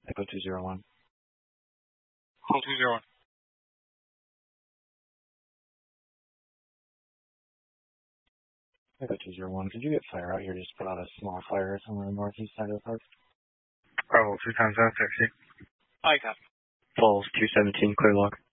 Echo 201. Call 201. Echo 201. Could you get fire out here? Just put out a small fire somewhere on the northeast side of the park. Bravo 2 times out, taxi. I got it. Falls 217, clear log.